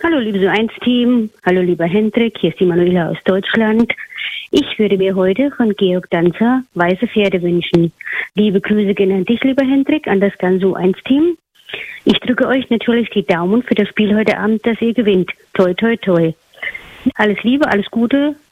Hallo, liebes U1-Team. Hallo, lieber Hendrik. Hier ist die Manuela aus Deutschland. Ich würde mir heute von Georg Danzer weiße Pferde wünschen. Liebe Grüße gehen an dich, lieber Hendrik, an das ganze U1-Team. Ich drücke euch natürlich die Daumen für das Spiel heute Abend, dass ihr gewinnt. Toi, toi, toi. Alles Liebe, alles Gute